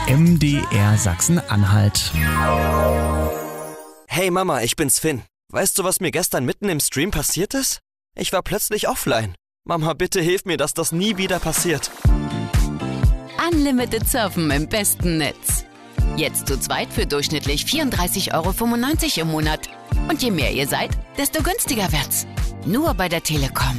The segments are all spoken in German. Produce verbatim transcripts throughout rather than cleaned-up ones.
M D R Sachsen-Anhalt. Hey Mama, ich bin's Finn. Weißt du, was mir gestern mitten im Stream passiert ist? Ich war plötzlich offline. Mama, bitte hilf mir, dass das nie wieder passiert. Unlimited Surfen im besten Netz. Jetzt zu zweit für durchschnittlich vierunddreißig Euro fünfundneunzig im Monat. Und je mehr ihr seid, desto günstiger wird's. Nur bei der Telekom.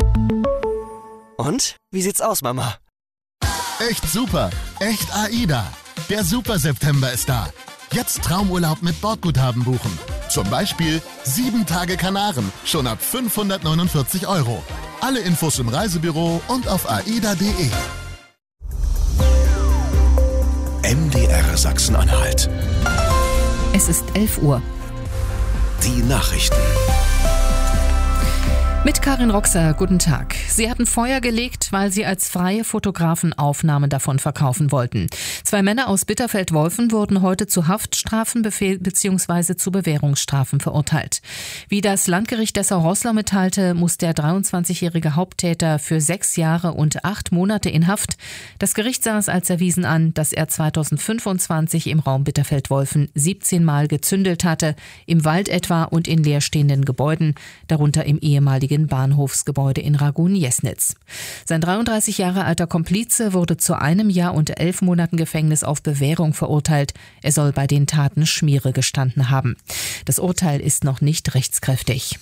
Und? Wie sieht's aus, Mama? Echt super. Echt AIDA. Der Super-September ist da. Jetzt Traumurlaub mit Bordguthaben buchen. Zum Beispiel sieben Tage Kanaren, schon ab fünfhundertneunundvierzig Euro. Alle Infos im Reisebüro und auf aida punkt de. M D R Sachsen-Anhalt. Es ist elf Uhr. Die Nachrichten. Mit Karin Roxer, guten Tag. Sie hatten Feuer gelegt, weil sie als freie Fotografen Aufnahmen davon verkaufen wollten. Zwei Männer aus Bitterfeld-Wolfen wurden heute zu Haftstrafen bzw. zu Bewährungsstrafen verurteilt. Wie das Landgericht Dessau-Roßlau mitteilte, muss der dreiundzwanzigjährige Haupttäter für sechs Jahre und acht Monate in Haft. Das Gericht sah es als erwiesen an, dass er zweitausendfünfundzwanzig im Raum Bitterfeld-Wolfen siebzehn Mal gezündelt hatte, im Wald etwa und in leerstehenden Gebäuden, darunter im ehemaligen Bahnhofsgebäude in Ragun-Jesnitz. Sein dreiunddreißig Jahre alter Komplize wurde zu einem Jahr und elf Monaten Gefängnis auf Bewährung verurteilt. Er soll bei den Taten Schmiere gestanden haben. Das Urteil ist noch nicht rechtskräftig.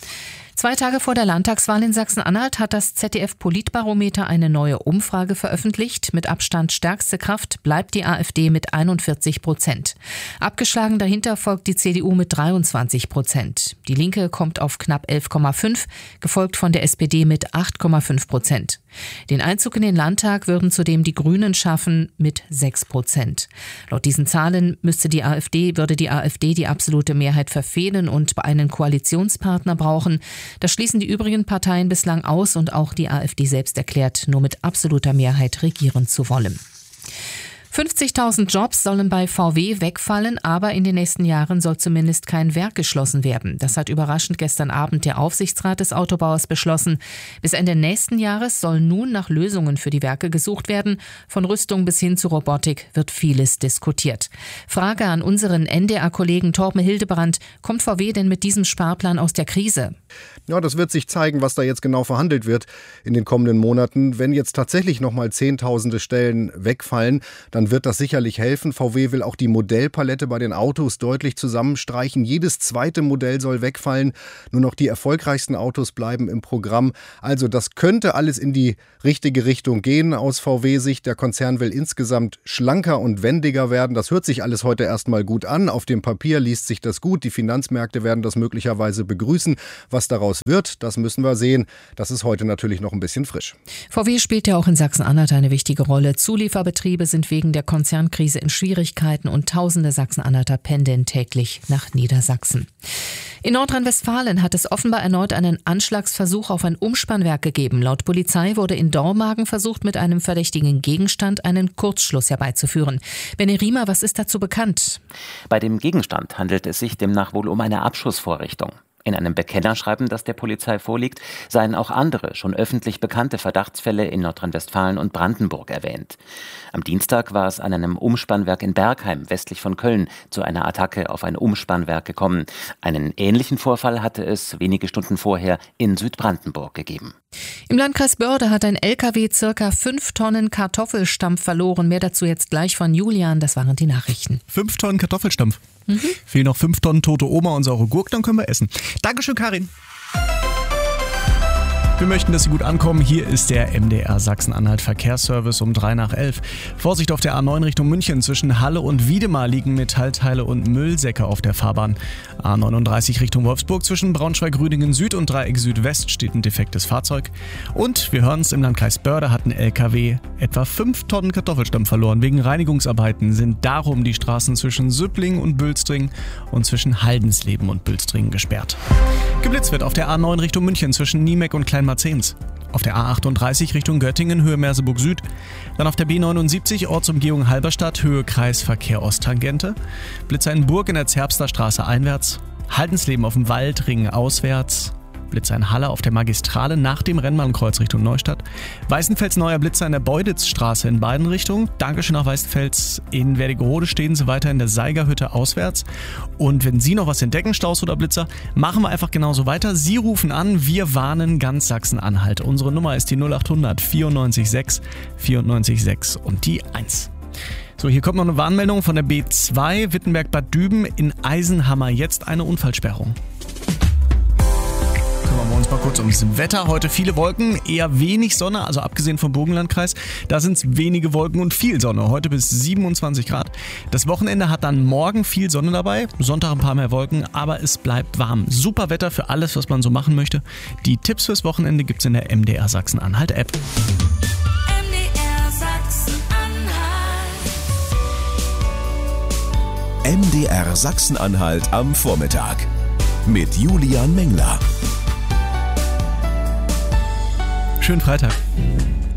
Zwei Tage vor der Landtagswahl in Sachsen-Anhalt hat das Z D F-Politbarometer eine neue Umfrage veröffentlicht. Mit Abstand stärkste Kraft bleibt die AfD mit einundvierzig Prozent. Abgeschlagen dahinter folgt die C D U mit dreiundzwanzig Prozent. Die Linke kommt auf knapp elf Komma fünf, gefolgt von der S P D mit acht Komma fünf Prozent. Den Einzug in den Landtag würden zudem die Grünen schaffen mit sechs Prozent. Laut diesen Zahlen müsste die AfD, würde die AfD die absolute Mehrheit verfehlen und einen Koalitionspartner brauchen. Das schließen die übrigen Parteien bislang aus und auch die AfD selbst erklärt, nur mit absoluter Mehrheit regieren zu wollen. fünfzigtausend Jobs sollen bei V W wegfallen, aber in den nächsten Jahren soll zumindest kein Werk geschlossen werden. Das hat überraschend gestern Abend der Aufsichtsrat des Autobauers beschlossen. Bis Ende nächsten Jahres soll nun nach Lösungen für die Werke gesucht werden. Von Rüstung bis hin zu Robotik wird vieles diskutiert. Frage an unseren N D R-Kollegen Torben Hildebrand: Kommt V W denn mit diesem Sparplan aus der Krise? Ja, das wird sich zeigen, was da jetzt genau verhandelt wird in den kommenden Monaten. Wenn jetzt tatsächlich nochmal zehntausende Stellen wegfallen, dann wird das sicherlich helfen. V W will auch die Modellpalette bei den Autos deutlich zusammenstreichen. Jedes zweite Modell soll wegfallen. Nur noch die erfolgreichsten Autos bleiben im Programm. Also das könnte alles in die richtige Richtung gehen aus V W-Sicht. Der Konzern will insgesamt schlanker und wendiger werden. Das hört sich alles heute erstmal gut an. Auf dem Papier liest sich das gut. Die Finanzmärkte werden das möglicherweise begrüßen. Was daraus wird, das müssen wir sehen. Das ist heute natürlich noch ein bisschen frisch. V W spielt ja auch in Sachsen-Anhalt eine wichtige Rolle. Zulieferbetriebe sind wegen der Konzernkrise in Schwierigkeiten und tausende Sachsen-Anhalter pendeln täglich nach Niedersachsen. In Nordrhein-Westfalen hat es offenbar erneut einen Anschlagsversuch auf ein Umspannwerk gegeben. Laut Polizei wurde in Dormagen versucht, mit einem verdächtigen Gegenstand einen Kurzschluss herbeizuführen. Benny Riemer, was ist dazu bekannt? Bei dem Gegenstand handelt es sich demnach wohl um eine Abschussvorrichtung. In einem Bekennerschreiben, das der Polizei vorliegt, seien auch andere, schon öffentlich bekannte Verdachtsfälle in Nordrhein-Westfalen und Brandenburg erwähnt. Am Dienstag war es an einem Umspannwerk in Bergheim, westlich von Köln, zu einer Attacke auf ein Umspannwerk gekommen. Einen ähnlichen Vorfall hatte es wenige Stunden vorher in Südbrandenburg gegeben. Im Landkreis Börde hat ein L K W circa fünf Tonnen Kartoffelstampf verloren. Mehr dazu jetzt gleich von Julian. Das waren die Nachrichten. Fünf Tonnen Kartoffelstampf. Mhm. Fehlen noch fünf Tonnen tote Oma und saure Gurken, dann können wir essen. Dankeschön, Karin. Wir möchten, dass Sie gut ankommen. Hier ist der M D R Sachsen-Anhalt Verkehrsservice um drei nach elf. Vorsicht auf der A neun Richtung München. Zwischen Halle und Wiedemar liegen Metallteile und Müllsäcke auf der Fahrbahn. A neununddreißig Richtung Wolfsburg. Zwischen Braunschweig-Rüdingen Süd und Dreieck Südwest steht ein defektes Fahrzeug. Und wir hören es, im Landkreis Börde hat ein L K W etwa fünf Tonnen Kartoffelstampf verloren. Wegen Reinigungsarbeiten sind darum die Straßen zwischen Süppling und Bülstring und zwischen Haldensleben und Bülstring gesperrt. Geblitzt wird auf der A neun Richtung München zwischen Niemeck und Kleinmarzens. Auf der A achtunddreißig Richtung Göttingen, Höhe Merseburg Süd. Dann auf der B neunundsiebzig, Ortsumgehung Halberstadt, Höhe Kreisverkehr Osttangente. Blitzer in Burg in der Zerbster Straße einwärts. Haldensleben auf dem Waldring auswärts. Blitzer in Halle auf der Magistrale nach dem Rennbahnkreuz Richtung Neustadt. Weißenfels neuer Blitzer in der Beuditzstraße in beiden Richtungen. Dankeschön nach Weißenfels. In Wernigerode stehen sie weiter in der Seigerhütte auswärts. Und wenn Sie noch was entdecken, Staus oder Blitzer, machen wir einfach genauso weiter. Sie rufen an, wir warnen ganz Sachsen-Anhalt. Unsere Nummer ist die null acht hundert vierundneunzig sechs vierundneunzig sechs und die eins. So, hier kommt noch eine Warnmeldung von der B zwei Wittenberg-Bad Düben in Eisenhammer. Jetzt eine Unfallsperrung. Kümmern wir uns mal kurz ums Wetter. Heute viele Wolken, eher wenig Sonne, also abgesehen vom Burgenlandkreis. Da sind es wenige Wolken und viel Sonne. Heute bis siebenundzwanzig Grad. Das Wochenende hat dann morgen viel Sonne dabei. Sonntag ein paar mehr Wolken, aber es bleibt warm. Super Wetter für alles, was man so machen möchte. Die Tipps fürs Wochenende gibt's in der M D R Sachsen-Anhalt-App. M D R Sachsen-Anhalt am Vormittag mit Julian Mengler. Schönen Freitag.